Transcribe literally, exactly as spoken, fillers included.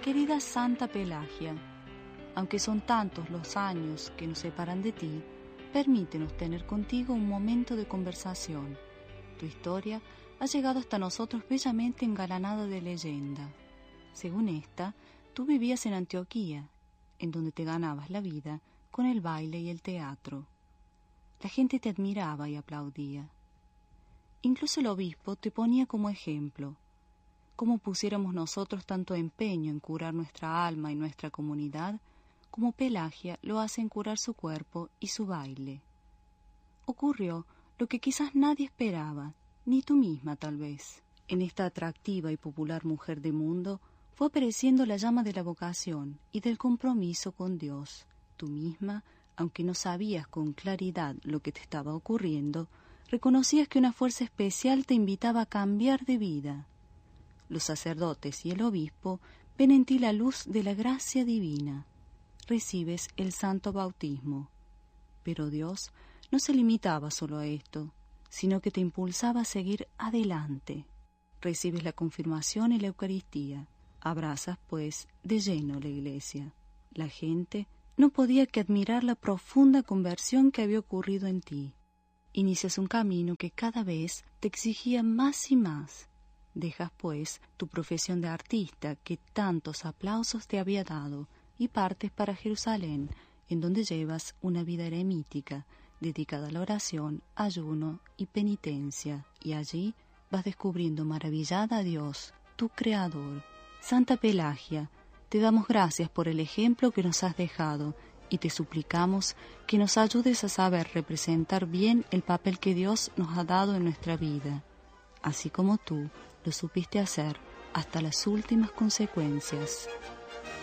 Querida Santa Pelagia, aunque son tantos los años que nos separan de ti, permítenos tener contigo un momento de conversación. Tu historia ha llegado hasta nosotros bellamente engalanada de leyenda. Según esta, tú vivías en Antioquía, en donde te ganabas la vida con el baile y el teatro. La gente te admiraba y aplaudía. Incluso el obispo te ponía como ejemplo. Cómo pusiéramos nosotros tanto empeño en curar nuestra alma y nuestra comunidad, como Pelagia lo hace en curar su cuerpo y su baile. Ocurrió lo que quizás nadie esperaba, ni tú misma tal vez. En esta atractiva y popular mujer de mundo fue apareciendo la llama de la vocación y del compromiso con Dios. Tú misma, aunque no sabías con claridad lo que te estaba ocurriendo, reconocías que una fuerza especial te invitaba a cambiar de vida. Los sacerdotes y el obispo ven en ti la luz de la gracia divina. Recibes el santo bautismo. Pero Dios no se limitaba solo a esto, sino que te impulsaba a seguir adelante. Recibes la confirmación y la Eucaristía. Abrazas, pues, de lleno la iglesia. La gente no podía que admirar la profunda conversión que había ocurrido en ti. Inicias un camino que cada vez te exigía más y más. Dejas, pues, tu profesión de artista que tantos aplausos te había dado y partes para Jerusalén, en donde llevas una vida eremítica, dedicada a la oración, ayuno y penitencia. Y allí vas descubriendo maravillada a Dios, tu Creador. Santa Pelagia, te damos gracias por el ejemplo que nos has dejado y te suplicamos que nos ayudes a saber representar bien el papel que Dios nos ha dado en nuestra vida, así como tú lo supiste hacer hasta las últimas consecuencias.